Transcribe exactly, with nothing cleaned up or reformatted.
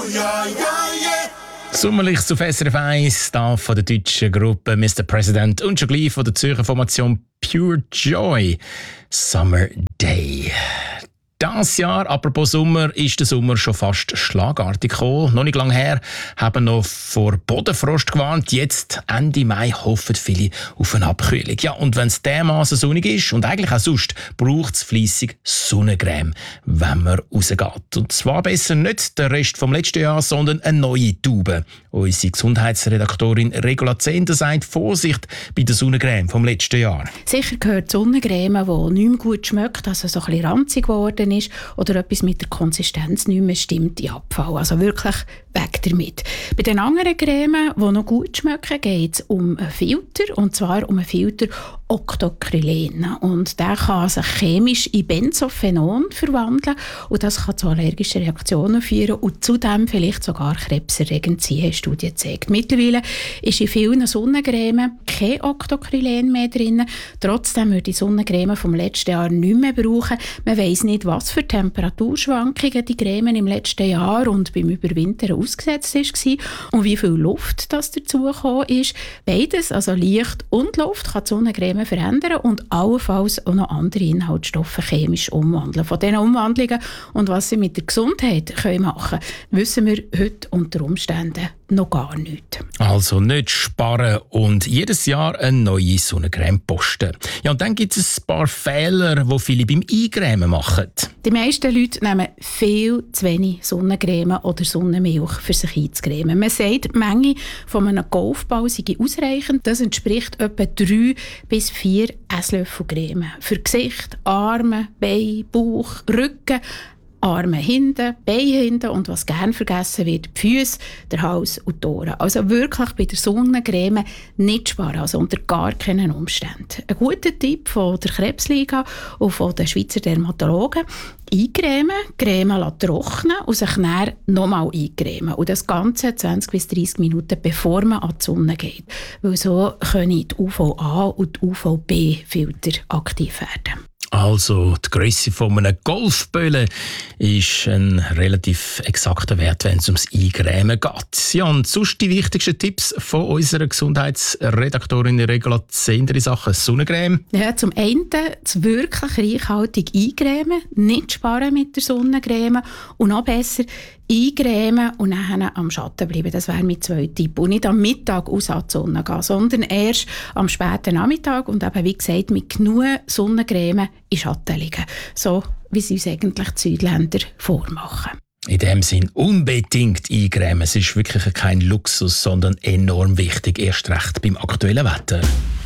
ja, ja, yeah. Sommerlich zu S R F eins, da von der deutschen Gruppe Mister President und schon gleich von der Zürcher Formation Pure Joy. Summer Day. Das Jahr, apropos Sommer, ist der Sommer schon fast schlagartig gekommen. Noch nicht lange her, haben noch vor Bodenfrost gewarnt. Jetzt, Ende Mai, hoffen viele auf eine Abkühlung. Ja, und wenn es dermaßen sonnig ist und eigentlich auch sonst, braucht es fleissig Sonnencreme, wenn man rausgeht. Und zwar besser nicht der Rest vom letzten Jahr, sondern eine neue Tube. Unsere Gesundheitsredaktorin Regula Zehnder sagt Vorsicht bei der Sonnencreme vom letzten Jahr. Sicher gehört die Sonnencreme, die nicht mehr gut schmeckt, also so ein bisschen ranzig geworden ist oder etwas mit der Konsistenz nicht mehr stimmt, in Abfall. Also wirklich weg damit. Bei den anderen Cremen, die noch gut schmecken, geht es um einen Filter, und zwar um einen Filter Octocrylen. Und der kann sich chemisch in Benzophenon verwandeln und das kann zu allergischen Reaktionen führen und zudem vielleicht sogar krebserregend sein, haben Studien gezeigt. Mittlerweile ist in vielen Sonnencremen kein Octocrylen mehr drin. Trotzdem würde die Sonnencreme vom letzten Jahr nicht mehr brauchen. Man weiss nicht, was für Temperaturschwankungen die Creme im letzten Jahr und beim Überwintern ausgesetzt war und wie viel Luft das dazugekommen ist. Beides, also Licht und Luft, kann die Sonnencreme verändern und allenfalls auch noch andere Inhaltsstoffe chemisch umwandeln. Von diesen Umwandlungen und was sie mit der Gesundheit können machen können, wissen wir heute unter Umständen noch gar nichts. Also nicht sparen und jedes Jahr eine neue Sonnencreme posten. Ja, und dann gibt es ein paar Fehler, die viele beim Eincremen machen. Die meisten Leute nehmen viel zu wenig Sonnencreme oder Sonnenmilch für sich einzucremen. Man sagt, die Menge von einem Golfball sei ausreichend. Das entspricht etwa drei bis vier Esslöffel Creme. Für Gesicht, Arme, Beine, Bauch, Rücken, Arme hinten, Beine hinten und was gern vergessen wird, die Füße, der Hals und die Ohren. Also wirklich bei der Sonnencreme nicht sparen, also unter gar keinen Umständen. Ein guter Tipp von der Krebsliga und von den Schweizer Dermatologen: eincremen, Creme trocknen und sich dann nochmal eincremen. Und das Ganze zwanzig bis dreissig Minuten, bevor man an die Sonne geht. Weil so können die U V A und die U V B-Filter aktiv werden. Also die Grösse von einem Golfböllen ist ein relativ exakter Wert, wenn es ums Eincremen geht. Ja, und sonst die wichtigsten Tipps von unserer Gesundheitsredaktorin Regula Zehnder in Sachen Sonnencreme? Ja, zum einen das wirklich reichhaltig eincremen, nicht sparen mit der Sonnencreme und noch besser eincremen und dann am Schatten bleiben. Das wäre mein zweiter Tipp. Und nicht am Mittag aus an die Sonne gehen, sondern erst am späten Nachmittag und eben, wie gesagt, mit genug Sonnencreme in Schatten liegen. So, wie sie uns eigentlich die Südländer vormachen. In dem Sinn unbedingt eincremen. Es ist wirklich kein Luxus, sondern enorm wichtig, erst recht beim aktuellen Wetter.